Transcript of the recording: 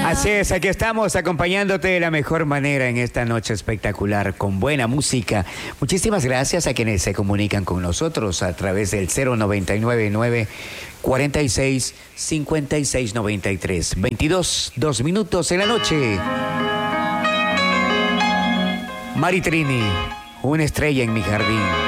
Así es, aquí estamos acompañándote de la mejor manera en esta noche espectacular, con buena música. Muchísimas gracias a quienes se comunican con nosotros a través del 0999 46 56 93. 2 minutos en la noche. Mari Trini, una estrella en mi jardín.